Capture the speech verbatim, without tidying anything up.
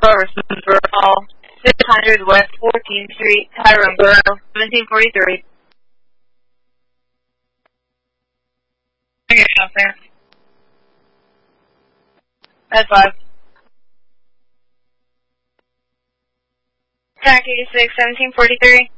Rosenberg Hall, six hundred West fourteenth Street, Tyrone Borough, seventeen forty-three. Okay, sir. That's five. Track eighty-six, seventeen forty-three.